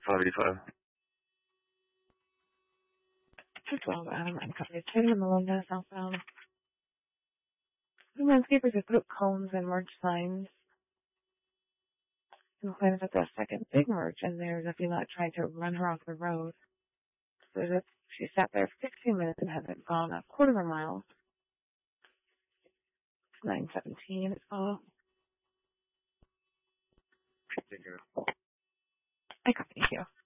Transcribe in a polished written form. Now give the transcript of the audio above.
585. 212 Adam, I'm copy. Taking the Melinda southbound. The landscapers have put up cones and merge signs. And claims that the second big merge in there is a female that tried to run her off the road. So she sat there for 16 minutes and hasn't gone a quarter of a mile. 9:17 it's all. Take care. I copy you.